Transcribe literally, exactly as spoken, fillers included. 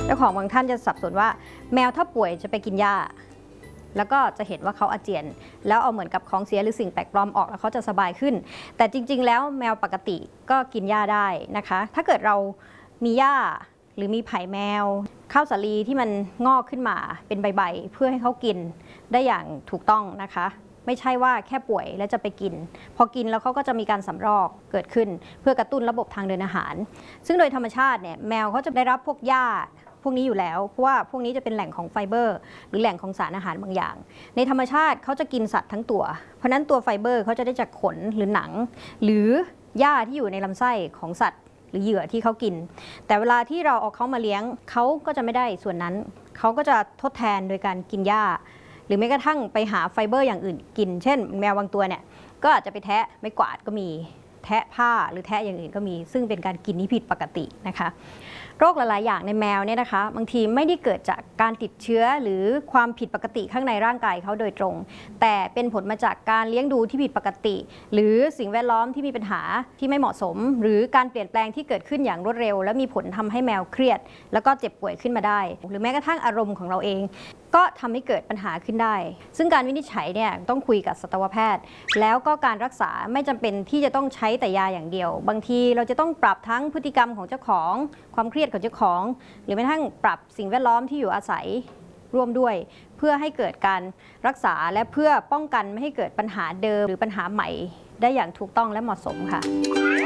เจ้าของบางท่านจะสับสนว่าแมวถ้าป่วยจะไปกินหญ้าแล้วก็จะเห็นว่าเขาอาเจียนแล้วเอาเหมือนกับของเสียหรือสิ่งแปลกปลอมออกแล้วเขาจะสบายขึ้นแต่จริงๆแล้วแมวปกติก็กินหญ้าได้นะคะถ้าเกิดเรามีหญ้าหรือมีไผ่แมวข้าวสาลีที่มันงอกขึ้นมาเป็นใบๆเพื่อให้เขากินได้อย่างถูกต้องนะคะไม่ใช่ว่าแค่ป่วยแล้วจะไปกินพอกินแล้วเขาก็จะมีการสำรอกเกิดขึ้นเพื่อกระตุ้นระบบทางเดินอาหารซึ่งโดยธรรมชาติเนี่ยแมวเขาจะได้รับพวกหญ้าพวกนี้อยู่แล้วเพราะว่าพวกนี้จะเป็นแหล่งของไฟเบอร์หรือแหล่งของสารอาหารบางอย่างในธรรมชาติเขาจะกินสัตว์ทั้งตัวเพราะนั้นตัวไฟเบอร์เขาจะได้จากขนหรือหนังหรือหญ้าที่อยู่ในลำไส้ของสัตว์หรือเหยื่อที่เขากินแต่เวลาที่เราเอาเขามาเลี้ยงเขาก็จะไม่ได้ส่วนนั้นเขาก็จะทดแทนโดยการกินหญ้าหรือแม้กระทั่งไปหาไฟเบอร์อย่างอื่นกินเช่นแมวบางตัวเนี่ยก็อาจจะไปแทะไม้กวาดก็มีแทะผ้าหรือแทะอย่างอื่นก็มีซึ่งเป็นการกินที่ผิดปกตินะคะโรคหลายๆอย่างในแมวเนี่ยนะคะบางทีไม่ได้เกิดจากการติดเชื้อหรือความผิดปกติข้างในร่างกายเขาโดยตรงแต่เป็นผลมาจากการเลี้ยงดูที่ผิดปกติหรือสิ่งแวดล้อมที่มีปัญหาที่ไม่เหมาะสมหรือการเปลี่ยนแปลงที่เกิดขึ้นอย่างรวดเร็วและมีผลทำให้แมวเครียดแล้วก็เจ็บป่วยขึ้นมาได้หรือแม้กระทั่งอารมณ์ของเราเองก็ทำให้เกิดปัญหาขึ้นได้ซึ่งการวินิจฉัยเนี่ยต้องคุยกับสัตวแพทย์แล้วก็การรักษาไม่จำเป็นที่จะต้องใช้แต่ยาอย่างเดียวบางทีเราจะต้องปรับทั้งพฤติกรรมของเจ้าของความเครียดของเจ้าของหรือแม้กระทั่งปรับสิ่งแวดล้อมที่อยู่อาศัยร่วมด้วยเพื่อให้เกิดการรักษาและเพื่อป้องกันไม่ให้เกิดปัญหาเดิมหรือปัญหาใหม่ได้อย่างถูกต้องและเหมาะสมค่ะ